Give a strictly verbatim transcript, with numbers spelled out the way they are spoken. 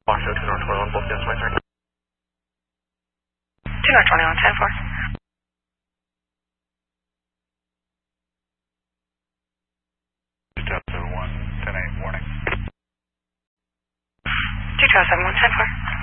Washoe two North twenty-one, both yes, my turn. two North twenty-one, ten four. Step to one, ten eight, warning. two two seven one, ten four.